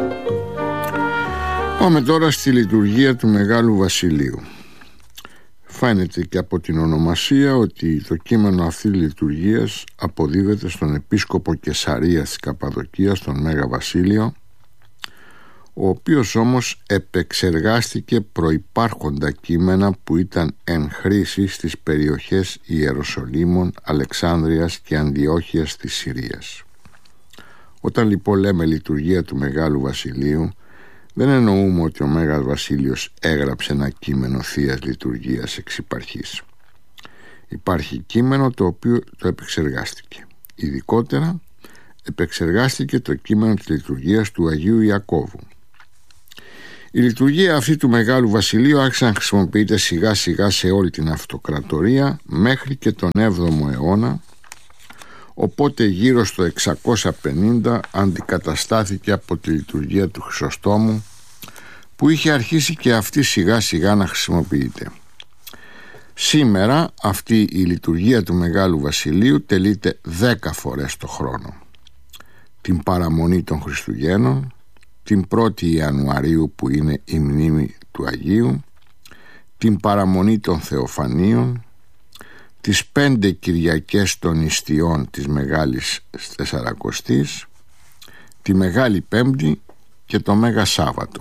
Πάμε τώρα στη λειτουργία του Μεγάλου Βασιλείου. Φαίνεται και από την ονομασία ότι το κείμενο αυτής της λειτουργίας αποδίδεται στον επίσκοπο Κεσαρίας της Καπαδοκίας, τον Μέγα Βασίλειο, ο οποίος όμως επεξεργάστηκε προϋπάρχοντα κείμενα που ήταν εν χρήση στις περιοχές Ιεροσολύμων, Αλεξάνδρειας και Αντιόχειας της Συρίας. Όταν λοιπόν λέμε λειτουργία του Μεγάλου Βασιλείου, δεν εννοούμε ότι ο Μέγας Βασίλειος έγραψε ένα κείμενο θείας λειτουργίας εξ υπαρχής. Υπάρχει κείμενο το οποίο το επεξεργάστηκε. Ειδικότερα επεξεργάστηκε το κείμενο της λειτουργίας του Αγίου Ιακώβου. Η λειτουργία αυτή του Μεγάλου Βασιλείου άρχισε να χρησιμοποιείται σιγά σιγά σε όλη την αυτοκρατορία μέχρι και τον 7ο αιώνα, οπότε γύρω στο 650 αντικαταστάθηκε από τη λειτουργία του Χρυσοστόμου, που είχε αρχίσει και αυτή σιγά σιγά να χρησιμοποιείται. Σήμερα αυτή η λειτουργία του Μεγάλου Βασιλείου τελείται 10 φορές το χρόνο. Την παραμονή των Χριστουγέννων, την 1η Ιανουαρίου που είναι η μνήμη του Αγίου, την παραμονή των Θεοφανίων, τις 5 Κυριακές των Ιστιών της Μεγάλης Τεσσαρακοστής, τη Μεγάλη Πέμπτη και το Μέγα Σάββατο.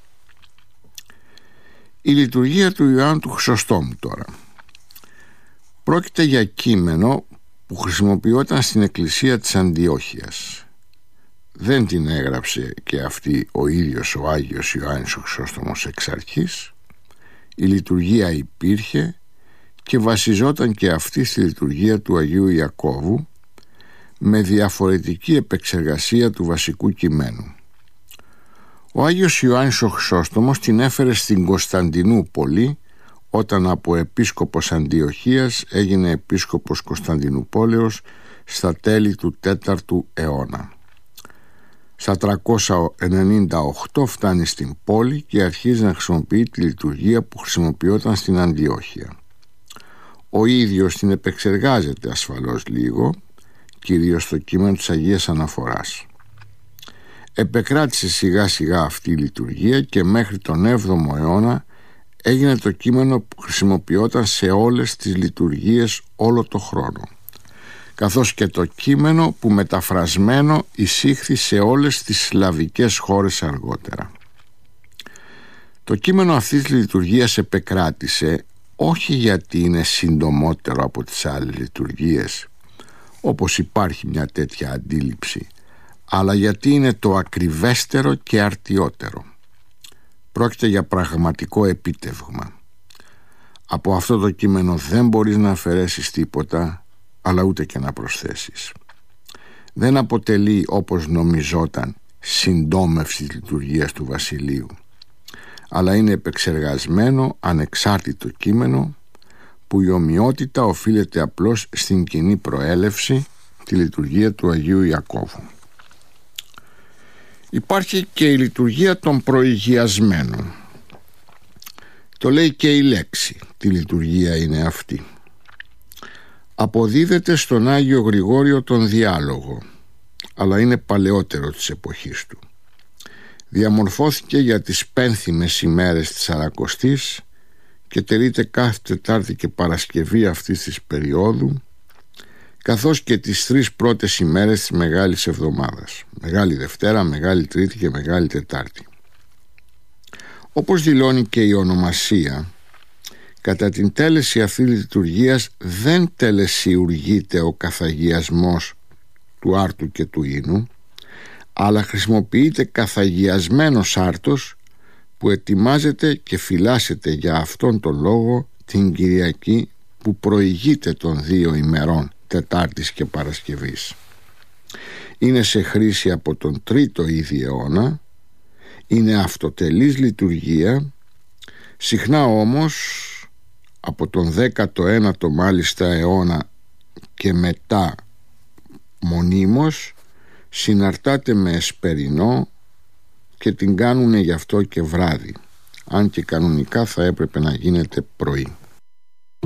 Η λειτουργία του Ιωάννου του Χρυσοστόμου τώρα. Πρόκειται για κείμενο που χρησιμοποιόταν στην εκκλησία της Αντιόχειας. Δεν την έγραψε και αυτή ο ίδιος ο Άγιος Ιωάννης ο Χρυσόστομος εξ αρχής. Η λειτουργία υπήρχε και βασιζόταν και αυτή στη λειτουργία του Αγίου Ιακώβου, με διαφορετική επεξεργασία του βασικού κειμένου. Ο Άγιος Ιωάννης ο Χρυσόστομος την έφερε στην Κωνσταντινούπολη, όταν από επίσκοπος Αντιοχίας έγινε επίσκοπος Κωνσταντινουπόλεως στα τέλη του 4ου αιώνα. Στα 398 φτάνει στην πόλη και αρχίζει να χρησιμοποιεί τη λειτουργία που χρησιμοποιόταν στην Αντιόχεια. Ο ίδιος την επεξεργάζεται ασφαλώς λίγο, κυρίως στο κείμενο της Αγίας Αναφοράς. Επεκράτησε σιγά σιγά αυτή η λειτουργία και μέχρι τον 7ο αιώνα έγινε το κείμενο που χρησιμοποιόταν σε όλες τις λειτουργίες όλο το χρόνο, καθώς και το κείμενο που μεταφρασμένο εισήχθη σε όλες τις σλαβικές χώρες αργότερα. Το κείμενο αυτής της λειτουργίας επεκράτησε όχι γιατί είναι συντομότερο από τις άλλες λειτουργίες, όπως υπάρχει μια τέτοια αντίληψη, αλλά γιατί είναι το ακριβέστερο και αρτιότερο. Πρόκειται για πραγματικό επίτευγμα. Από αυτό το κείμενο δεν μπορείς να αφαιρέσεις τίποτα, αλλά ούτε και να προσθέσεις. Δεν αποτελεί, όπως νομιζόταν, συντόμευση της λειτουργίας του Βασιλείου, αλλά είναι επεξεργασμένο ανεξάρτητο κείμενο που η ομοιότητα οφείλεται απλώς στην κοινή προέλευση, τη λειτουργία του Αγίου Ιακώβου. Υπάρχει και η λειτουργία των προηγιασμένων. Το λέει και η λέξη, τι λειτουργία είναι αυτή. Αποδίδεται στον Άγιο Γρηγόριο τον Διάλογο, αλλά είναι παλαιότερο της εποχής του. Διαμορφώθηκε για τις πένθυμες ημέρες της Σαρακοστής και τελείται κάθε Τετάρτη και Παρασκευή αυτής της περίοδου, καθώς και τις 3 πρώτες ημέρες της Μεγάλης Εβδομάδας, Μεγάλη Δευτέρα, Μεγάλη Τρίτη και Μεγάλη Τετάρτη. Όπως δηλώνει και η ονομασία, κατά την τέλεση αυτής της λειτουργίας δεν τελεσιουργείται ο καθαγιασμός του άρτου και του ίνου, αλλά χρησιμοποιείται καθαγιασμένος άρτος που ετοιμάζεται και φυλάσσεται για αυτόν τον λόγο την Κυριακή που προηγείται των 2 ημερών Τετάρτης και Παρασκευής. Είναι σε χρήση από τον 3ο ήδη αιώνα, είναι αυτοτελής λειτουργία, συχνά όμως από τον 19ο μάλιστα αιώνα και μετά μονίμως συναρτάται με εσπερινό και την κάνουνε γι' αυτό και βράδυ, αν και κανονικά θα έπρεπε να γίνεται πρωί.